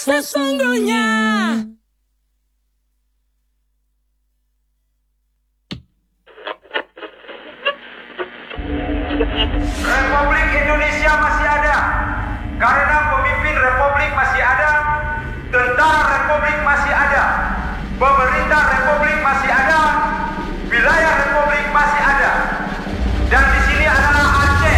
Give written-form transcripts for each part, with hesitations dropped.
sesungguhnya. Republik Indonesia masih ada karena pemimpin Republik masih ada, tentara Republik masih ada, pemerintah Republik masih ada, wilayah Republik masih ada, dan di sini adalah Aceh.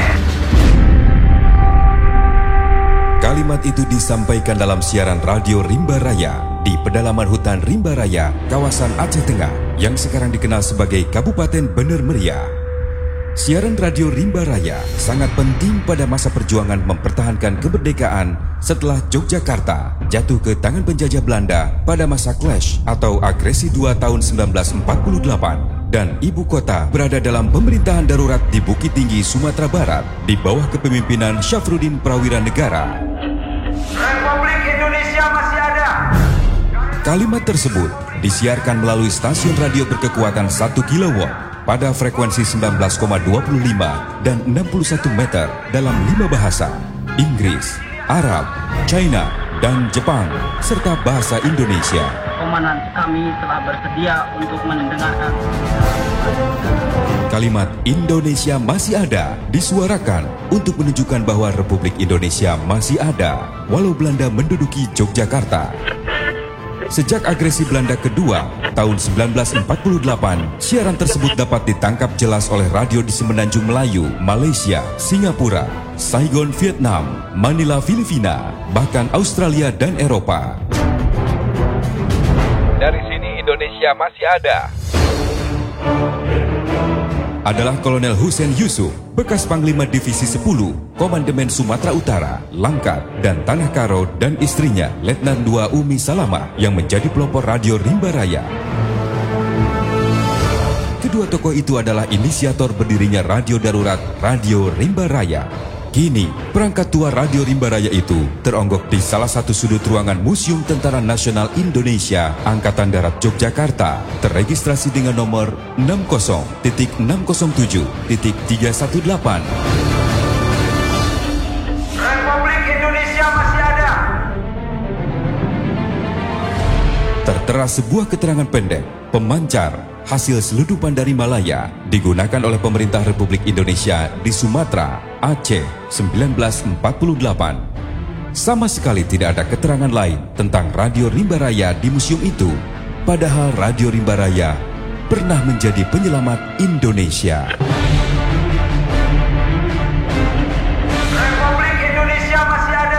Kalimat itu disampaikan dalam siaran radio Rimba Raya di pedalaman hutan Rimba Raya, kawasan Aceh Tengah, yang sekarang dikenal sebagai Kabupaten Bener Meriah. Siaran radio Rimba Raya sangat penting pada masa perjuangan mempertahankan kemerdekaan setelah Yogyakarta jatuh ke tangan penjajah Belanda pada masa Clash atau Agresi 2 tahun 1948 dan ibu kota berada dalam pemerintahan darurat di Bukit Tinggi, Sumatera Barat di bawah kepemimpinan Syafruddin Prawira Negara. Republik Indonesia masih ada. Kalimat tersebut disiarkan melalui stasiun radio berkekuatan 1 kW pada frekuensi 19,25 dan 61 meter dalam 5 bahasa, Inggris, Arab, China, dan Jepang, serta bahasa Indonesia. Komandan kami telah bersedia untuk mendengarkan. Kalimat Indonesia masih ada disuarakan untuk menunjukkan bahwa Republik Indonesia masih ada, walau Belanda menduduki Yogyakarta. Sejak agresi Belanda kedua tahun 1948, siaran tersebut dapat ditangkap jelas oleh radio di Semenanjung Melayu, Malaysia, Singapura, Saigon, Vietnam, Manila, Filipina, bahkan Australia dan Eropa. Dari sini Indonesia masih ada. Adalah Kolonel Hussein Yusuf, bekas Panglima Divisi 10, Komandemen Sumatera Utara, Langkat, dan Tanah Karo, dan istrinya, Letnan II Umi Salamah, yang menjadi pelopor radio Rimba Raya. Kedua tokoh itu adalah inisiator berdirinya radio darurat Radio Rimba Raya. Kini, perangkat tua Radio Rimba Raya itu teronggok di salah satu sudut ruangan Museum Tentara Nasional Indonesia Angkatan Darat Yogyakarta, terregistrasi dengan nomor 60.607.318. Republik Indonesia masih ada. Tertera sebuah keterangan pendek, pemancar, hasil seludupan dari Malaya digunakan oleh pemerintah Republik Indonesia di Sumatera, Aceh 1948. Sama sekali tidak ada keterangan lain tentang Radio Rimba Raya di museum itu, padahal Radio Rimba Raya pernah menjadi penyelamat Indonesia. Republik Indonesia masih ada.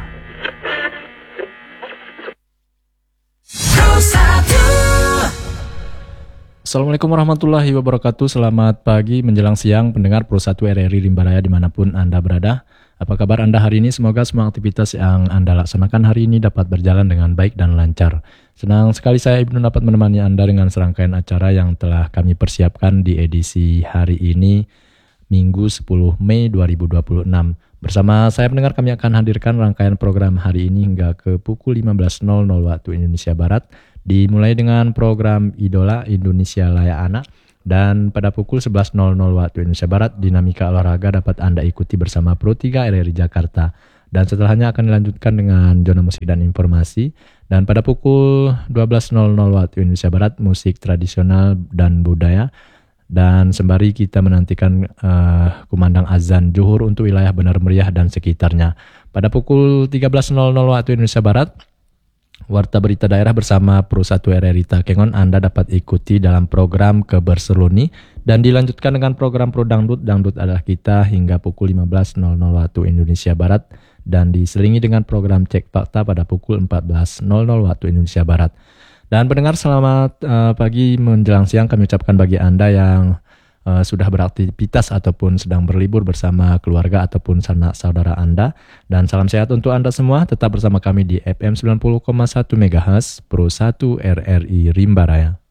Assalamualaikum warahmatullahi wabarakatuh. Selamat pagi menjelang siang pendengar Pro 1 RRI Rimba Raya dimanapun Anda berada. Apa kabar Anda hari ini? Semoga semua aktivitas yang Anda laksanakan hari ini dapat berjalan dengan baik dan lancar. Senang sekali saya Ibnu dapat menemani Anda dengan serangkaian acara yang telah kami persiapkan di edisi hari ini, Minggu 10 Mei 2026. Bersama saya pendengar kami akan hadirkan rangkaian program hari ini hingga ke pukul 15.00 waktu Indonesia Barat. Dimulai dengan program Idola Indonesia Layak Anak, dan pada pukul 11.00 waktu Indonesia Barat dinamika olahraga dapat Anda ikuti bersama Pro 3 RRI Jakarta, dan setelahnya akan dilanjutkan dengan zona musik dan informasi, dan pada pukul 12.00 waktu Indonesia Barat musik tradisional dan budaya, dan sembari kita menantikan kumandang azan zuhur untuk wilayah Bener Meriah dan sekitarnya. Pada pukul 13.00 waktu Indonesia Barat, Warta Berita Daerah bersama Pro 1 RRI Takengon Anda dapat ikuti dalam program Keberseruni, dan dilanjutkan dengan program Pro Dangdut, Dangdut Adalah Kita hingga pukul 15.00 waktu Indonesia Barat, dan diselingi dengan program Cek Fakta pada pukul 14.00 waktu Indonesia Barat. Dan pendengar, selamat pagi menjelang siang kami ucapkan bagi Anda yang sudah beraktivitas ataupun sedang berlibur bersama keluarga ataupun sanak saudara Anda. Dan salam sehat untuk Anda semua. Tetap bersama kami di FM 90,1 MHz Pro 1 RRI Rimba Raya.